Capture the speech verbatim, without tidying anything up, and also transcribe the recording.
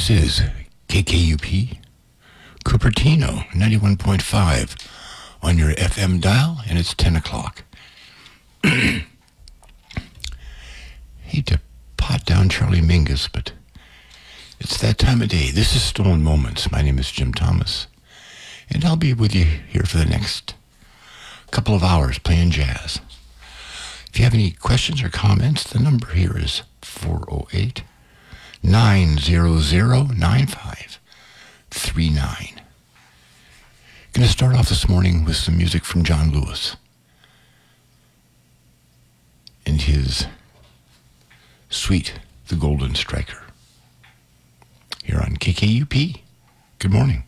This is K K U P, Cupertino, ninety-one point five on your F M dial, and it's ten o'clock. Hate to pot down Charlie Mingus, but it's that time of day. This is Stolen Moments. My name is Jim Thomas, and I'll be with you here for the next couple of hours playing jazz. If you have any questions or comments, the number here is four oh eight, nine hundred, nine five three nine. Going to start off this morning with some music from John Lewis and his suite, The Golden Striker, here on K K U P. Good morning.